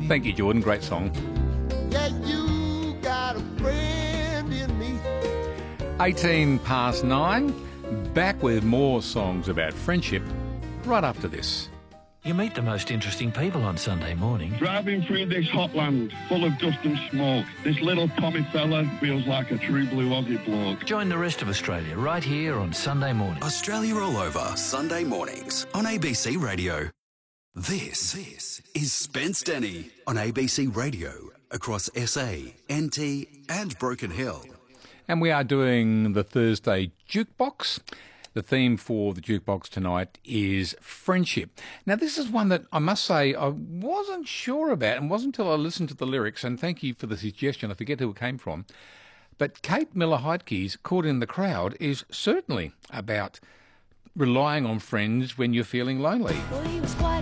Thank you, Jordan. Great song. Yeah, you got a friend in me. 18 past 9. Back with more songs about friendship right after this. You meet the most interesting people on Sunday morning. Driving through this hot land full of dust and smoke, this little Tommy fella feels like a true blue Aussie bloke. Join the rest of Australia right here on Sunday morning. Australia all over, Sunday mornings on ABC Radio. This is Spence Denny on ABC Radio across SA, NT and Broken Hill. And we are doing the Thursday Jukebox. The theme for the Jukebox tonight is friendship. Now, this is one that I must say I wasn't sure about, and wasn't until I listened to the lyrics, and thank you for the suggestion. I forget who it came from. But Kate Miller-Heidke's Caught in the Crowd is certainly about relying on friends when you're feeling lonely. Well, he was quite